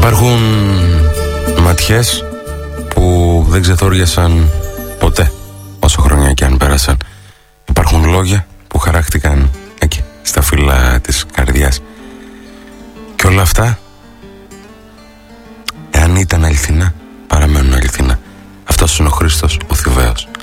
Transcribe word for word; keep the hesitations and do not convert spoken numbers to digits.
Υπάρχουν ματιές που δεν ξεθόριασαν ποτέ, όσο χρόνια και αν πέρασαν. Υπάρχουν λόγια που χαράχτηκαν εκεί, στα φύλλα της καρδιάς. Και όλα αυτά, εάν ήταν αληθινά, παραμένουν αληθινά. Αυτός είναι ο Χρήστος ο Θηβαίος.